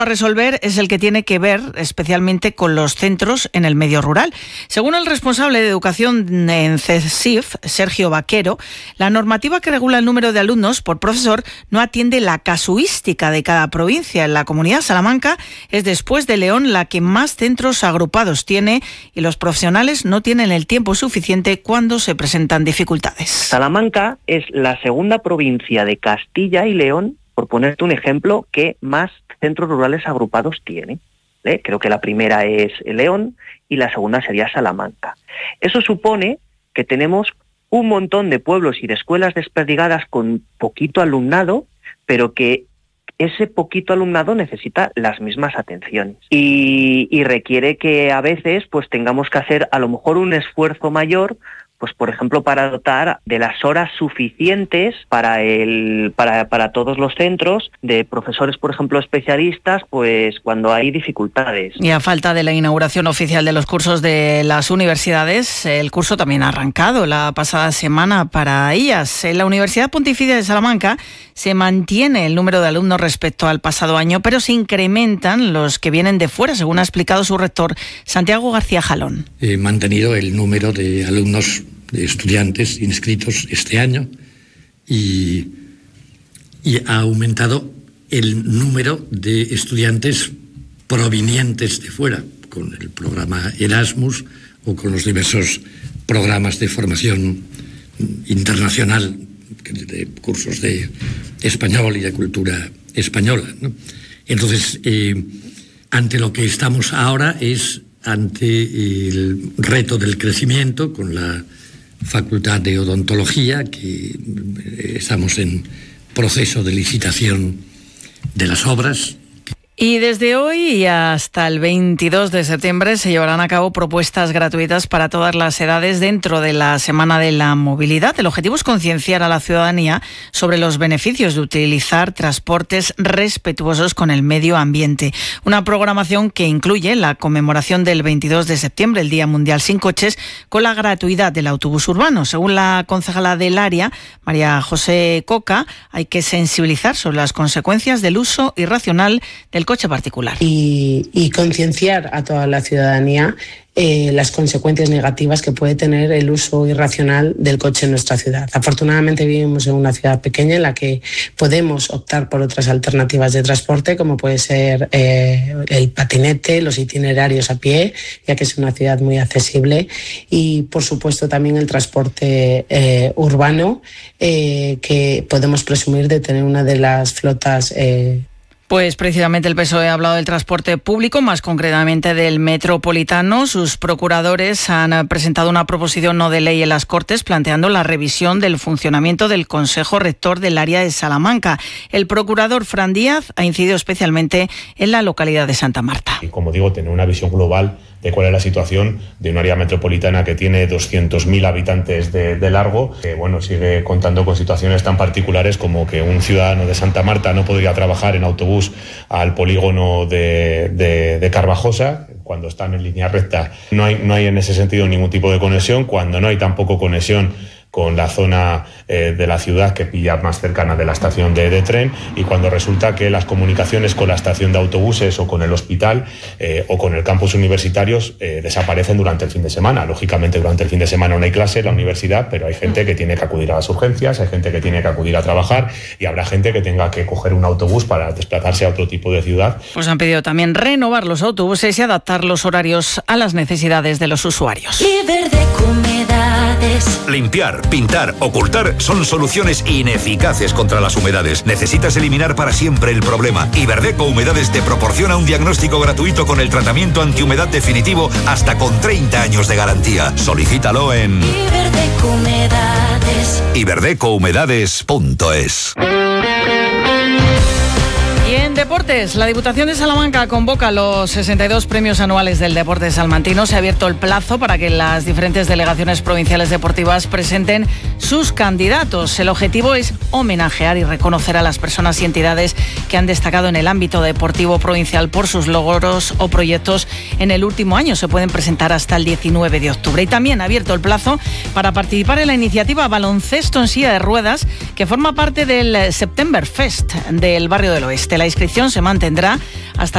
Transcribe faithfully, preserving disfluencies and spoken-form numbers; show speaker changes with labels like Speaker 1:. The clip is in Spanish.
Speaker 1: A resolver es el que tiene que ver especialmente con los centros en el medio rural. Según el responsable de educación en C E S I F, Sergio Vaquero, la normativa que regula el número de alumnos por profesor no atiende la casuística de cada provincia. En la comunidad Salamanca es, después de León, la que más centros agrupados tiene y los profesionales no tienen el tiempo suficiente cuando se presentan dificultades.
Speaker 2: Salamanca es la segunda provincia de Castilla y León, por ponerte un ejemplo, que más centros rurales agrupados tiene. ¿eh? Creo que la primera es León y la segunda sería Salamanca. Eso supone que tenemos un montón de pueblos y de escuelas desperdigadas con poquito alumnado, pero que ese poquito alumnado necesita las mismas atenciones y, y requiere que a veces pues tengamos que hacer a lo mejor un esfuerzo mayor, pues por ejemplo para dotar de las horas suficientes para el para, para todos los centros, de profesores por ejemplo especialistas, pues cuando hay dificultades.
Speaker 1: Y a falta de la inauguración oficial de los cursos de las universidades, el curso también ha arrancado la pasada semana para ellas. En la Universidad Pontificia de Salamanca se mantiene el número de alumnos respecto al pasado año, pero se incrementan los que vienen de fuera, según ha explicado su rector, Santiago García Jalón.
Speaker 3: He mantenido el número de alumnos, de estudiantes inscritos este año y, y ha aumentado el número de estudiantes provenientes de fuera, con el programa Erasmus o con los diversos programas de formación internacional, de cursos de español y de cultura española, ¿no? Entonces, eh, ante lo que estamos ahora es ante el reto del crecimiento con la Facultad de Odontología, que estamos en proceso de licitación de las obras.
Speaker 1: Y desde hoy y hasta el veintidós de septiembre se llevarán a cabo propuestas gratuitas para todas las edades dentro de la Semana de la Movilidad. El objetivo es concienciar a la ciudadanía sobre los beneficios de utilizar transportes respetuosos con el medio ambiente. Una programación que incluye la conmemoración del veintidós de septiembre, el Día Mundial sin Coches, con la gratuidad del autobús urbano. Según la concejala del área, María José Coca, hay que sensibilizar sobre las consecuencias del uso irracional del coche particular.
Speaker 4: Y, y concienciar a toda la ciudadanía eh, las consecuencias negativas que puede tener el uso irracional del coche en nuestra ciudad. Afortunadamente vivimos en una ciudad pequeña en la que podemos optar por otras alternativas de transporte, como puede ser eh, el patinete, los itinerarios a pie, ya que es una ciudad muy accesible, y por supuesto también el transporte eh, urbano, eh, que podemos presumir de tener una de las flotas eh,
Speaker 1: Pues precisamente el P S O E ha hablado del transporte público, más concretamente del metropolitano. Sus procuradores han presentado una proposición no de ley en las Cortes planteando la revisión del funcionamiento del Consejo Rector del área de Salamanca. El procurador Fran Díaz ha incidido especialmente en la localidad de Santa Marta.
Speaker 5: Y como digo, tener una visión global de cuál es la situación de un área metropolitana que tiene doscientos mil habitantes de, de largo, que bueno, sigue contando con situaciones tan particulares como que un ciudadano de Santa Marta no podría trabajar en autobús al polígono de, de, de Carvajosa, cuando están en línea recta. No hay, no hay en ese sentido ningún tipo de conexión, cuando no hay tampoco conexión con la zona eh, de la ciudad que pilla más cercana de la estación de, de tren, y cuando resulta que las comunicaciones con la estación de autobuses o con el hospital eh, o con el campus universitarios eh, desaparecen durante el fin de semana. Lógicamente durante el fin de semana no hay clase en la universidad, pero hay gente que tiene que acudir a las urgencias, hay gente que tiene que acudir a trabajar y habrá gente que tenga que coger un autobús para desplazarse a otro tipo de ciudad.
Speaker 1: Pues han pedido también renovar los autobuses y adaptar los horarios a las necesidades de los usuarios.
Speaker 6: Iberdeco Humedades.
Speaker 7: Limpiar, pintar, ocultar son soluciones ineficaces contra las humedades. Necesitas eliminar para siempre el problema. Iberdeco Humedades te proporciona un diagnóstico gratuito con el tratamiento antihumedad definitivo hasta con treinta años de garantía. Solicítalo en
Speaker 6: Iberdeco Humedades.
Speaker 7: iberdeco humedades punto es.
Speaker 1: Y en deportes, la Diputación de Salamanca convoca los sesenta y dos premios anuales del deporte salmantino. Se ha abierto el plazo para que las diferentes delegaciones provinciales deportivas presenten sus candidatos. El objetivo es homenajear y reconocer a las personas y entidades que han destacado en el ámbito deportivo provincial por sus logros o proyectos en el último año. Se pueden presentar hasta el diecinueve de octubre. Y también ha abierto el plazo para participar en la iniciativa Baloncesto en Silla de Ruedas, que forma parte del September Fest del Barrio del Oeste. La inscripción se mantendrá hasta